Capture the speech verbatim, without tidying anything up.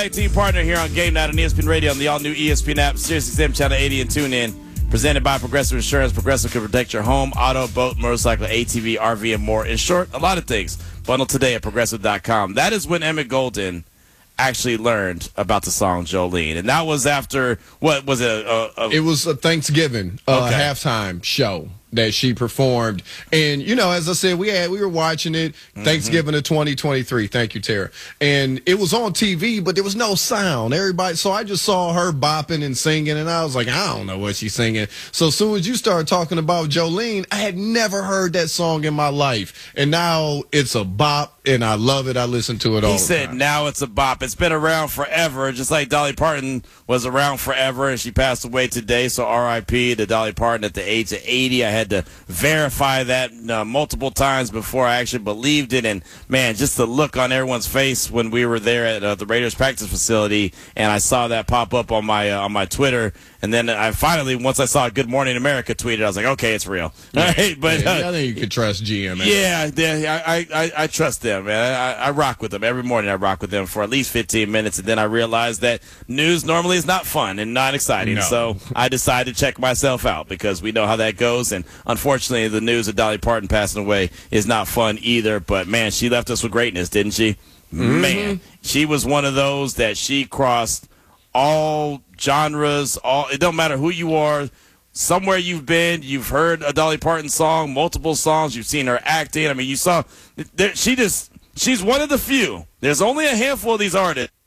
Team partner here on Game Night on E S P N Radio on the all-new E S P N app, SiriusXM Channel eighty, and TuneIn. Presented by Progressive Insurance. Progressive can protect your home, auto, boat, motorcycle, A T V, R V, and more. In short, a lot of things. Bundle today at Progressive dot com. That is when Emmett Golden actually learned about the song Jolene. And that was after, what was it? A, a, it was a Thanksgiving uh, okay. halftime show that she performed. And, you know, as I said, we had we were watching it mm-hmm. Thanksgiving of twenty twenty-three. Thank you, Tara. And it was on T V, but there was no sound. Everybody, so I just saw her bopping and singing, and I was like, I don't know what she's singing. So as soon as you started talking about Jolene, I had never heard that song in my life. And now it's a bop, and I love it. I listen to it all he the said, time. now it's a bop. It's been around forever, just like Dolly Parton was around forever, and she passed away today. So R I P to Dolly Parton at the age of eighty. I had to verify that uh, multiple times before I actually believed it. And, man, just the look on everyone's face when we were there at uh, the Raiders practice facility, and I saw that pop up on my uh, on my Twitter. And then I finally, once I saw Good Morning America tweeted, I was like, okay, it's real. Yeah. All right, but yeah, uh, I think you could trust G M. Yeah, yeah I, I, I trust them, man. I, I rock with them. Every morning I rock with them for at least fifteen minutes, and then I realized that news normally is not fun and not exciting. No. So I decided to check myself out because we know how that goes. And unfortunately, the news of Dolly Parton passing away is not fun either. But, man, she left us with greatness, didn't she? Mm-hmm. Man, she was one of those that she crossed all genres. All it don't matter who you are. Somewhere you've been, you've heard a Dolly Parton song, multiple songs. You've seen her acting. I mean, you saw there, she just she's one of the few. There's only a handful of these artists